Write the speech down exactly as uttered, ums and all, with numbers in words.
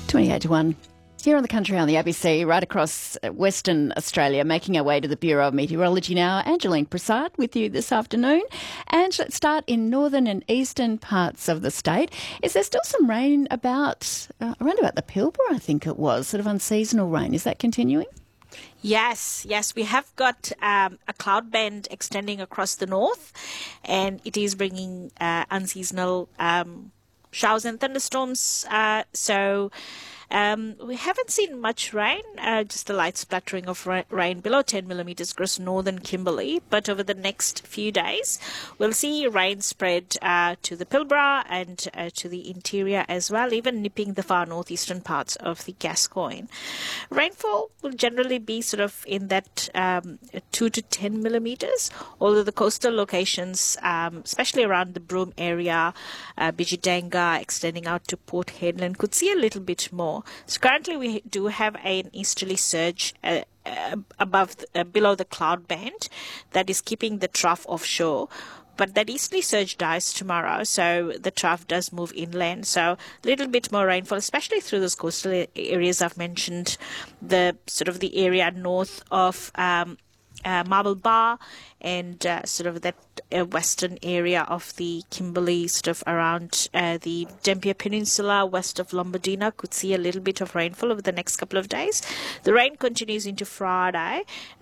twenty-eight to one. Here on the Country on the A B C, right across Western Australia, making our way to the Bureau of Meteorology now. Angeline Prasad with you this afternoon. And let's start in northern and eastern parts of the state. Is there still some rain about, uh, around about the Pilbara, I think it was, sort of unseasonal rain? Is that continuing? Yes, yes, we have got um, a cloud band extending across the north, and it is bringing uh, unseasonal um, showers and thunderstorms. Uh, so um, we haven't seen much rain, uh, just a light splattering of ra- rain below ten millimeters across northern Kimberley. But over the next few days, we'll see rain spread uh, to the Pilbara and uh, to the interior as well, even nipping the far northeastern parts of the Gascoyne. Rainfall will generally be sort of in that um, two to ten millimeters, although the coastal locations, um, especially around the Broome area, uh, Bijidanga, extending out to Port Hedland, could see a little bit more. So currently we do have an easterly surge uh, uh, above, the, uh, below the cloud band that is keeping the trough offshore. But that easterly surge dies tomorrow, so the trough does move inland. So a little bit more rainfall, especially through those coastal areas I've mentioned, the sort of the area north of um, uh, Marble Bar and uh, sort of that uh, western area of the Kimberley, sort of around uh, the Dampier Peninsula, west of Lombardina, could see a little bit of rainfall over the next couple of days. The rain continues into Friday.